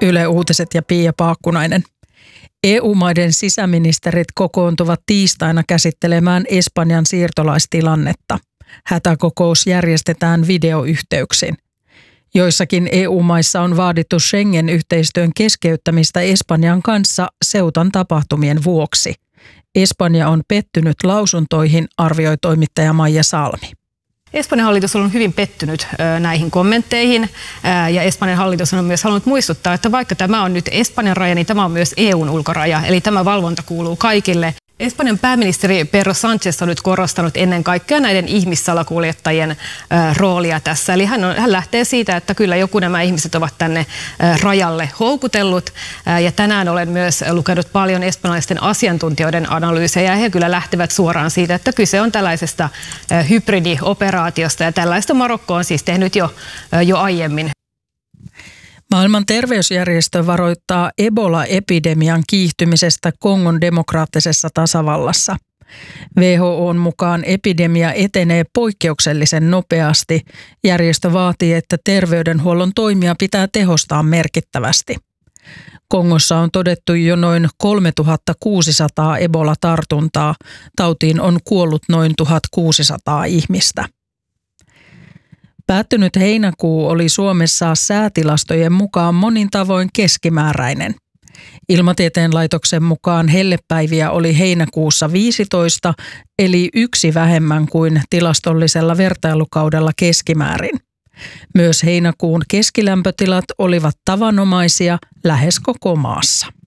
Yle Uutiset ja Pia Paakkunainen. EU-maiden sisäministerit kokoontuvat tiistaina käsittelemään Espanjan siirtolaistilannetta. Hätäkokous järjestetään videoyhteyksin. Joissakin EU-maissa on vaadittu Schengen-yhteistyön keskeyttämistä Espanjan kanssa Ceutan tapahtumien vuoksi. Espanja on pettynyt lausuntoihin, arvioi toimittaja Maija Salmi. Espanjan hallitus on hyvin pettynyt näihin kommentteihin ja Espanjan hallitus on myös halunnut muistuttaa, että vaikka tämä on nyt Espanjan raja, niin tämä on myös EUn ulkoraja, eli tämä valvonta kuuluu kaikille. Espanjan pääministeri Pedro Sánchez on nyt korostanut ennen kaikkea näiden ihmissalakuljettajien roolia tässä. Eli hän lähtee siitä, että kyllä joku nämä ihmiset ovat tänne rajalle houkutellut. Ja tänään olen myös lukenut paljon espanjalaisten asiantuntijoiden analyysejä. He kyllä lähtevät suoraan siitä, että kyse on tällaisesta hybridioperaatiosta. Ja tällaista Marokko on siis tehnyt jo aiemmin. Maailman terveysjärjestö varoittaa Ebola-epidemian kiihtymisestä Kongon demokraattisessa tasavallassa. WHO:n mukaan epidemia etenee poikkeuksellisen nopeasti. Järjestö vaatii, että terveydenhuollon toimia pitää tehostaa merkittävästi. Kongossa on todettu jo noin 3600 Ebola-tartuntaa. Tautiin on kuollut noin 1600 ihmistä. Päättynyt heinäkuu oli Suomessa säätilastojen mukaan monin tavoin keskimääräinen. Ilmatieteen laitoksen mukaan hellepäiviä oli heinäkuussa 15, eli 1 vähemmän kuin tilastollisella vertailukaudella keskimäärin. Myös heinäkuun keskilämpötilat olivat tavanomaisia lähes koko maassa.